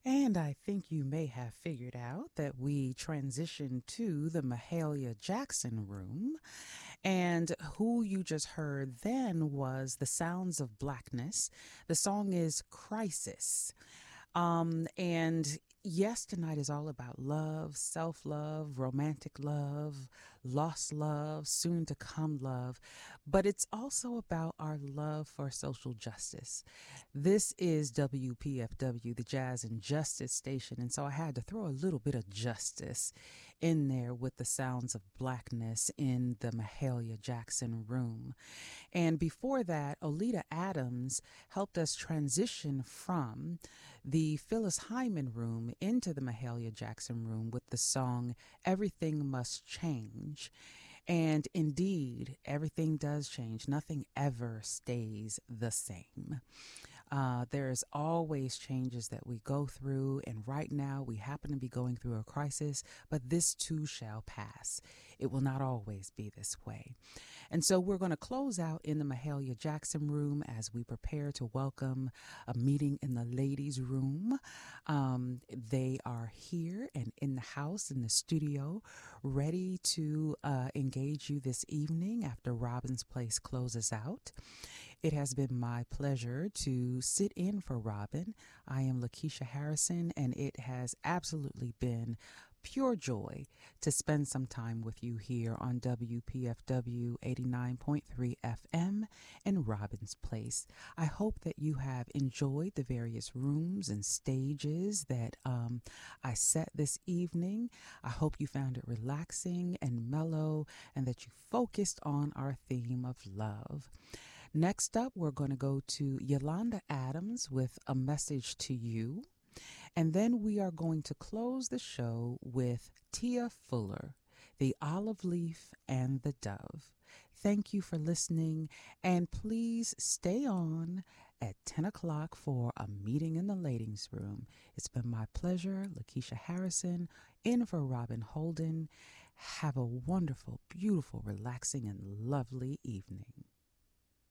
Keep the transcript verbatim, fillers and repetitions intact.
And I think you may have figured out that we transitioned to the Mahalia Jackson room. And who you just heard then was The Sounds of Blackness. The song is Crisis. Um, and yes, tonight is all about love, self love, romantic love, lost love, soon to come love. But it's also about our love for social justice. This is W P F W, the Jazz and Justice Station. And so I had to throw a little bit of justice in there with the sounds of blackness in the Mahalia Jackson room. And before that, Olita Adams helped us transition from the Phyllis Hyman room into the Mahalia Jackson room with the song Everything Must Change. And indeed, everything does change. Nothing ever stays the same. Uh, there's always changes that we go through, and right now we happen to be going through a crisis, but this too shall pass. It will not always be this way. And so we're going to close out in the Mahalia Jackson room as we prepare to welcome a meeting in the ladies' room. Um, they are here and in the house, in the studio, ready to uh, engage you this evening after Robin's Place closes out. It has been my pleasure to sit in for Robin. I am Lakeisha Harrison, and it has absolutely been pure joy to spend some time with you here on W P F W eighty-nine point three F M in Robin's Place. I hope that you have enjoyed the various rooms and stages that um, I set this evening. I hope you found it relaxing and mellow and that you focused on our theme of love. Next up, we're going to go to Yolanda Adams with A Message to You. And then we are going to close the show with Tia Fuller, The Olive Leaf and the Dove. Thank you for listening, and please stay on at ten o'clock for a meeting in the ladies' room. It's been my pleasure, Lakeisha Harrison, in for Robin Holden. Have a wonderful, beautiful, relaxing, and lovely evening.